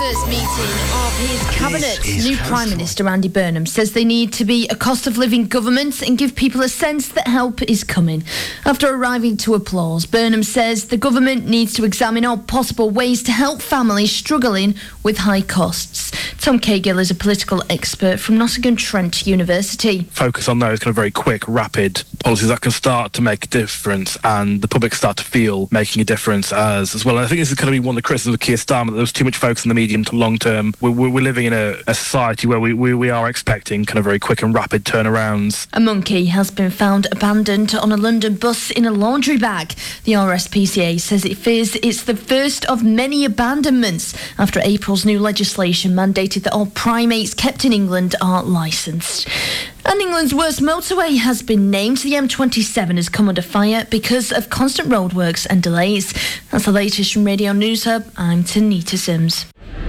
First meeting of his cabinet. New Prime Minister Andy Burnham says they need to be a cost of living government and give people a sense that help is coming. After arriving to applause, Burnham says the government needs to examine all possible ways to help families struggling with high costs. Tom Cahill is a political expert from Nottingham-Trent University. Focus on those kind of very quick, rapid policies that can start to make a difference and the public start to feel making a difference as well. And I think this is going to be one of the criticisms of Keir Starmer, that there was too much focus on the medium to long term. We're living in a society where we are expecting kind of very quick and rapid turnarounds. A monkey has been found abandoned on a London bus in a laundry bag. The RSPCA says it fears it's the first of many abandonments after April's new legislation mandated that all primates kept in England are licensed. And England's worst motorway has been named. The M27 has come under fire because of constant roadworks and delays. That's the latest from Radio News Hub. I'm Tanita Sims.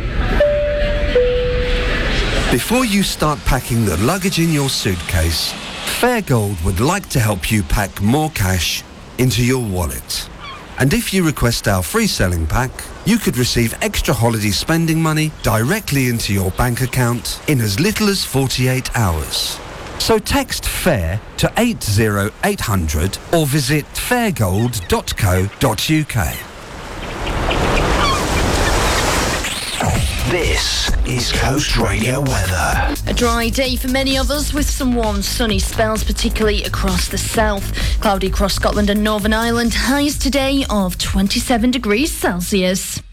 Before you start packing the luggage in your suitcase, Fairgold would like to help you pack more cash into your wallet. And if you request our free selling pack, you could receive extra holiday spending money directly into your bank account in as little as 48 hours. So text FAIR to 80800 or visit fairgold.co.uk. This is Coast Radio weather. A dry day for many of us with some warm sunny spells, particularly across the south. Cloudy across Scotland and Northern Ireland. Highs today of 27 degrees Celsius.